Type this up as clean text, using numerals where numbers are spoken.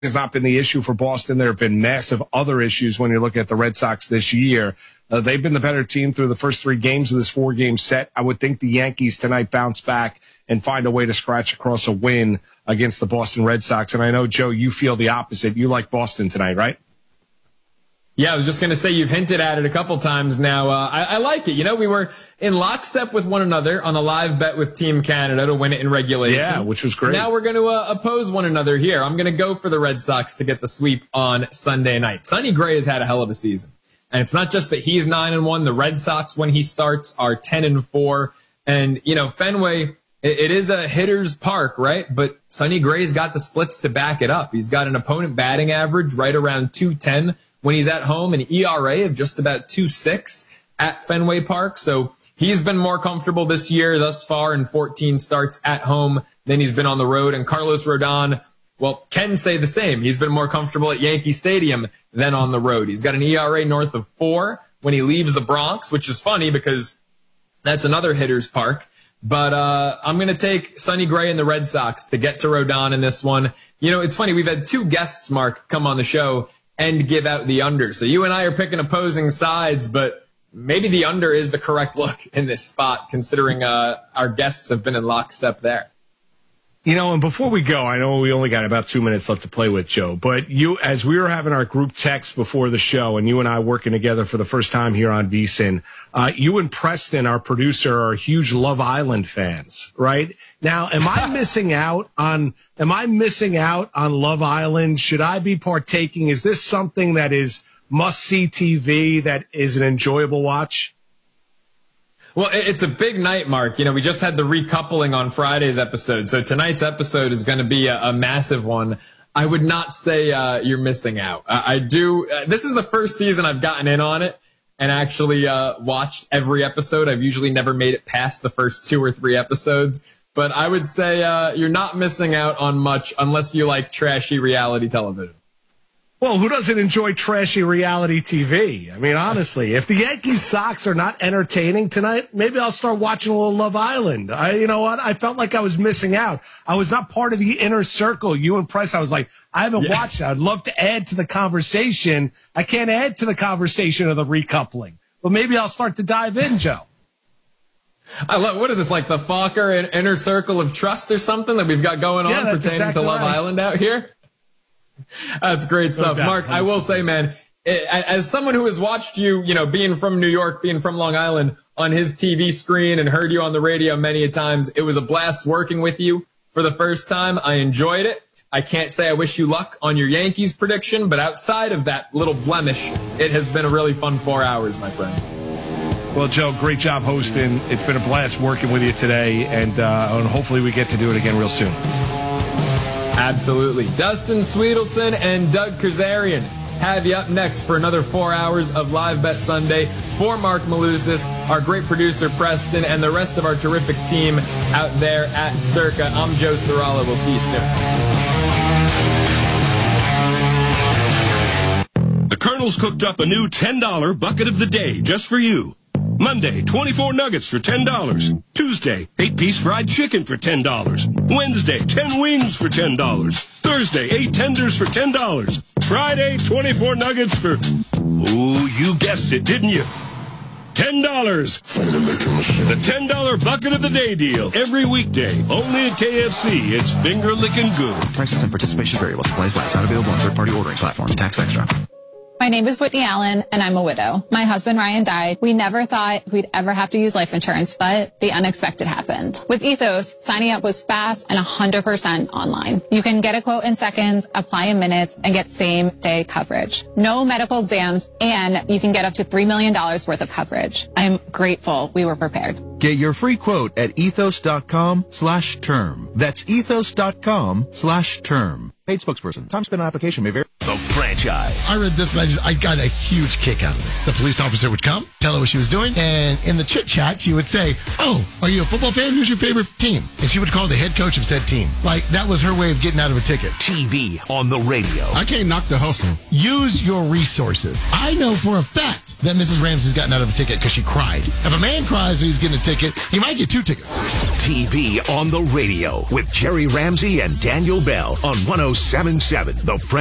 has not been the issue for Boston. There have been massive other issues when you look at the Red Sox this year. They've been the better team through the first 3 games of this 4-game set. I would think the Yankees tonight bounce back and find a way to scratch across a win against the Boston Red Sox. And I know, Joe, you feel the opposite. You like Boston tonight, right? Yeah, I was just going to say you've hinted at it a couple times now. I like it. You know, we were in lockstep with one another on a live bet with Team Canada to win it in regulation. Yeah, which was great. Now we're going to oppose one another here. I'm going to go for the Red Sox to get the sweep on Sunday night. Sonny Gray has had a hell of a season. And it's not just that he's 9-1. The Red Sox, when he starts, are 10-4. And, you know, Fenway, it is a hitter's park, right? But Sonny Gray's got the splits to back it up. He's got an opponent batting average right around 210 when he's at home, an ERA of just about 2.6 at Fenway Park. So he's been more comfortable this year thus far in 14 starts at home than he's been on the road. And Carlos Rodon, well, can say the same. He's been more comfortable at Yankee Stadium than on the road. He's got an ERA north of 4 when he leaves the Bronx, which is funny because that's another hitter's park. But I'm going to take Sonny Gray and the Red Sox to get to Rodon in this one. You know, it's funny. We've had 2 guests, Mark, come on the show and give out the under. So you and I are picking opposing sides, but maybe the under is the correct look in this spot, considering our guests have been in lockstep there. You know, and before we go, I know we only got about 2 minutes left to play with, Joe, but as we were having our group text before the show and you and I working together for the first time here on VSiN, you and Preston, our producer, are huge Love Island fans, right? Now, am I missing out on Love Island? Should I be partaking? Is this something that is must-see TV that is an enjoyable watch? Well, it's a big night, Mark. You know, we just had the recoupling on Friday's episode, so tonight's episode is going to be a massive one. I would not say you're missing out. I do. This is the first season I've gotten in on it and actually watched every episode. I've usually never made it past the first 2 or 3 episodes, but I would say you're not missing out on much unless you like trashy reality television. Well, who doesn't enjoy trashy reality TV? I mean, honestly, if the Yankees Sox are not entertaining tonight, maybe I'll start watching a little Love Island. You know what? I felt like I was missing out. I was not part of the inner circle. You and Press, I was like, I haven't watched it. I'd love to add to the conversation. I can't add to the conversation of the recoupling, but maybe I'll start to dive in, Joe. I love, what is this, like the Fokker inner circle of trust or something that we've got going on pertaining to Love Island out here? That's great stuff. No, Mark, I will say, man, as someone who has watched you, you know, being from New York, being from Long Island on his TV screen and heard you on the radio many a times, it was a blast working with you for the first time. I enjoyed it. I can't say I wish you luck on your Yankees prediction, but outside of that little blemish, it has been a really fun 4 hours, my friend. Well, Joe, great job hosting. It's been a blast working with you today, and hopefully we get to do it again real soon. Absolutely. Dustin Sweetelson and Doug Kazarian have you up next for another 4 hours of Live Bet Sunday. For Mark Malusis, our great producer Preston, and the rest of our terrific team out there at Circa, I'm Joe Serrala. We'll see you soon. The Colonel's cooked up a new $10 bucket of the day just for you. Monday, 24 nuggets for $10. Tuesday, 8-piece fried chicken for $10. Wednesday, 10 wings for $10. Thursday, 8 tenders for $10. Friday, 24 nuggets for, oh, you guessed it, didn't you? $10. The $10 bucket of the day deal. Every weekday, only at KFC. It's finger-licking good. Prices and participation variable. Supplies last. Not available on third-party ordering platforms. Tax extra. My name is Whitney Allen, and I'm a widow. My husband, Ryan, died. We never thought we'd ever have to use life insurance, but the unexpected happened. With Ethos, signing up was fast and 100% online. You can get a quote in seconds, apply in minutes, and get same-day coverage. No medical exams, and you can get up to $3 million worth of coverage. I'm grateful we were prepared. Get your free quote at ethos.com/term. That's ethos.com/term. Paid spokesperson. Time spent on application may vary. The franchise. I read this and I got a huge kick out of this. The police officer would come, tell her what she was doing, and in the chit chat, she would say, "Oh, are you a football fan? Who's your favorite team?" And she would call the head coach of said team. Like, that was her way of getting out of a ticket. TV on the radio. I can't knock the hustle. Use your resources. I know for a fact that Mrs. Ramsey's gotten out of a ticket because she cried. If a man cries when he's getting a ticket, he might get 2 tickets. TV on the radio with Jerry Ramsey and Daniel Bell on 107.7 The